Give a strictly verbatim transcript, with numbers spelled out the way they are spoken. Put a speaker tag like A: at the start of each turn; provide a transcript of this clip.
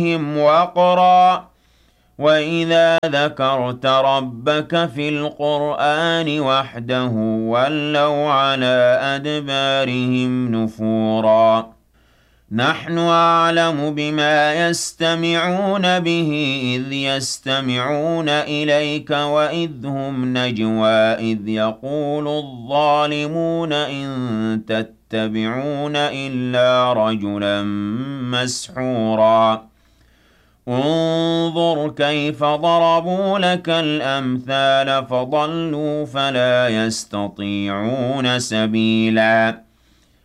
A: بِهِمْ وَقْرًا وَإِذَا ذَكَرْتَ رَبَّكَ فِي الْقُرْآنِ وَحْدَهُ وَلَّوْا عَلَىٰ أَدْبَارِهِمْ نُفُورًا نَحْنُ أَعْلَمُ بِمَا يَسْتَمِعُونَ بِهِ إِذْ يَسْتَمِعُونَ إِلَيْكَ وَإِذْ هُمْ نَجْوَىٰ إِذْ يَقُولُ الظَّالِمُونَ إِن تَتَّبِعُونَ إِلَّا رَجُلًا مَّسْحُورًا انظُرْ كَيْفَ ضَرَبُوا لَكَ الْأَمْثَالَ فَضَلُّوا فَلَا يَسْتَطِيعُونَ سَبِيلًا